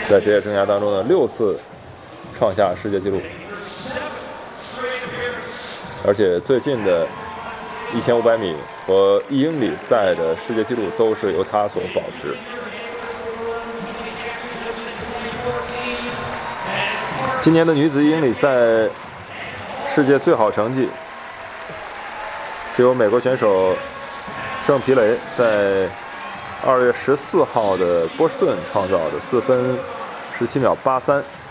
在职业生涯当中的6次创下世界纪录，而且最近的1500米和1英里赛的世界纪录都是由他所保持。今年的女子1英里赛世界最好成绩是由美国选手圣皮雷在2月14号的波士顿创造的4分17秒83。